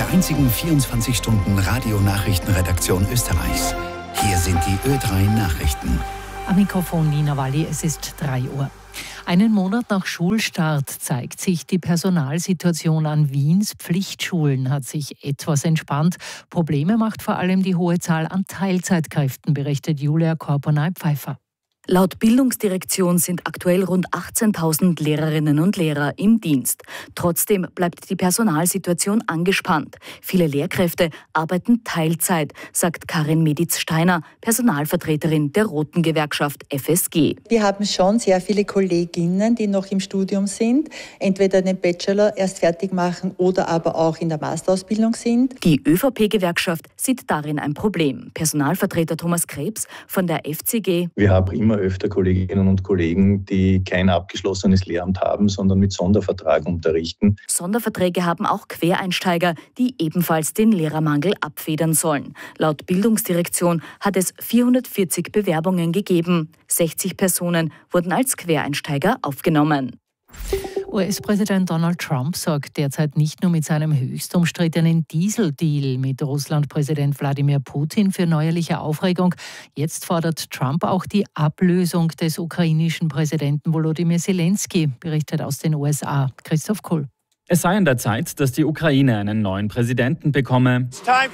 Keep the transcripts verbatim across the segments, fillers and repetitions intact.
der einzigen vierundzwanzig Stunden Radionachrichtenredaktion Österreichs. Hier sind die Ö drei Nachrichten. Am Mikrofon Nina Walli, es ist drei Uhr. Einen Monat nach Schulstart zeigt sich, die Personalsituation an Wiens Pflichtschulen hat sich etwas entspannt. Probleme macht vor allem die hohe Zahl an Teilzeitkräften, berichtet Julia Korponay-Pfeiffer. Laut Bildungsdirektion sind aktuell rund achtzehntausend Lehrerinnen und Lehrer im Dienst. Trotzdem bleibt die Personalsituation angespannt. Viele Lehrkräfte arbeiten Teilzeit, sagt Karin Meditz-Steiner, Personalvertreterin der Roten Gewerkschaft F S G. Wir haben schon sehr viele Kolleginnen, die noch im Studium sind, entweder den Bachelor erst fertig machen oder aber auch in der Masterausbildung sind. Die ÖVP-Gewerkschaft sieht darin ein Problem. Personalvertreter Thomas Krebs von der F C G. Wir haben immer öfter Kolleginnen und Kollegen, die kein abgeschlossenes Lehramt haben, sondern mit Sondervertrag unterrichten. Sonderverträge haben auch Quereinsteiger, die ebenfalls den Lehrermangel abfedern sollen. Laut Bildungsdirektion hat es vierhundertvierzig Bewerbungen gegeben. sechzig Personen wurden als Quereinsteiger aufgenommen. U S-Präsident Donald Trump sorgt derzeit nicht nur mit seinem höchst umstrittenen Dieseldeal mit Russland-Präsident Wladimir Putin für neuerliche Aufregung. Jetzt fordert Trump auch die Ablösung des ukrainischen Präsidenten Volodymyr Zelensky, berichtet aus den U S A Christoph Kuhl. Es sei an der Zeit, dass die Ukraine einen neuen Präsidenten bekomme,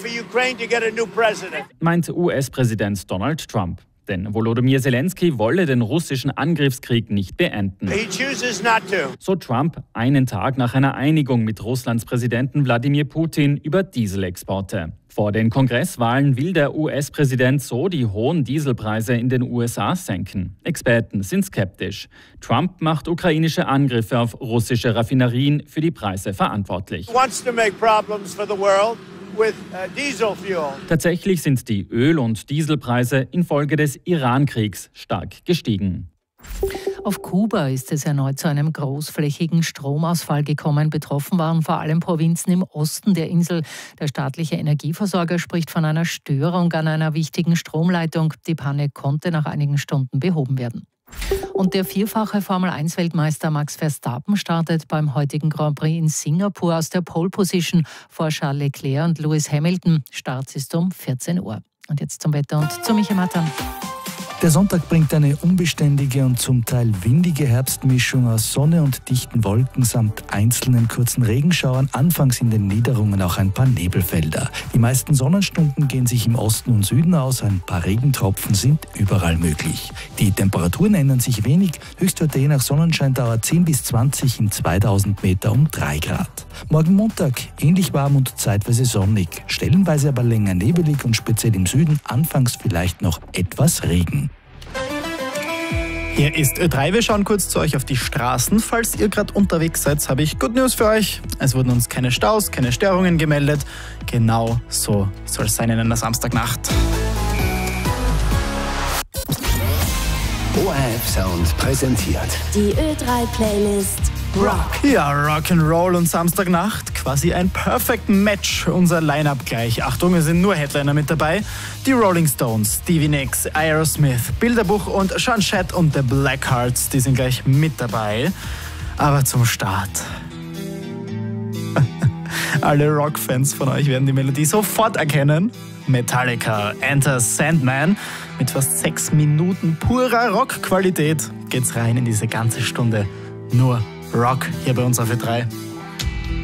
meint U S-Präsident Donald Trump. Denn Volodymyr Zelensky wolle den russischen Angriffskrieg nicht beenden. So Trump einen Tag nach einer Einigung mit Russlands Präsidenten Wladimir Putin über Dieselexporte. Vor den Kongresswahlen will der U S-Präsident so die hohen Dieselpreise in den U S A senken. Experten sind skeptisch. Trump macht ukrainische Angriffe auf russische Raffinerien für die Preise verantwortlich. With, uh, diesel fuel. Tatsächlich sind die Öl- und Dieselpreise infolge des Iran-Kriegs stark gestiegen. Auf Kuba ist es erneut zu einem großflächigen Stromausfall gekommen. Betroffen waren vor allem Provinzen im Osten der Insel. Der staatliche Energieversorger spricht von einer Störung an einer wichtigen Stromleitung. Die Panne konnte nach einigen Stunden behoben werden. Und der vierfache Formel eins Weltmeister Max Verstappen startet beim heutigen Grand Prix in Singapur aus der Pole Position vor Charles Leclerc und Lewis Hamilton. Start ist um vierzehn Uhr. Und jetzt zum Wetter und zu Michael Mattern. Der Sonntag bringt eine unbeständige und zum Teil windige Herbstmischung aus Sonne und dichten Wolken samt einzelnen kurzen Regenschauern, anfangs in den Niederungen auch ein paar Nebelfelder. Die meisten Sonnenstunden gehen sich im Osten und Süden aus, ein paar Regentropfen sind überall möglich. Die Temperaturen ändern sich wenig, Höchstwerte je nach Sonnenscheindauer zehn bis zwanzig, in zweitausend Meter um drei Grad. Morgen Montag ähnlich warm und zeitweise sonnig, stellenweise aber länger nebelig und speziell im Süden anfangs vielleicht noch etwas Regen. Hier ist Ö drei. Wir schauen kurz zu euch auf die Straßen. Falls ihr gerade unterwegs seid, habe ich Good News für euch. Es wurden uns keine Staus, keine Störungen gemeldet. Genau so soll es sein in einer Samstagnacht. O R F Sound präsentiert die Ö drei Playlist Rock. Ja, Rock'n'Roll und Samstagnacht, quasi ein Perfect Match, unser Line-Up gleich. Achtung, es sind nur Headliner mit dabei. Die Rolling Stones, Stevie Nicks, Aerosmith, Bilderbuch und Sean Shed und The Blackhearts, die sind gleich mit dabei. Aber zum Start. Alle Rockfans von euch werden die Melodie sofort erkennen. Metallica, Enter Sandman. Mit fast sechs Minuten purer Rockqualität geht's rein in diese ganze Stunde. Nur Rock hier bei uns auf Ö drei.